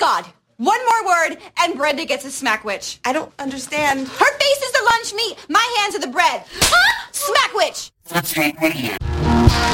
God. One more word, and Brenda gets a smackwitch. I don't understand. Her face is the lunch meat. My hands are the bread. Smackwitch! That's right, radio.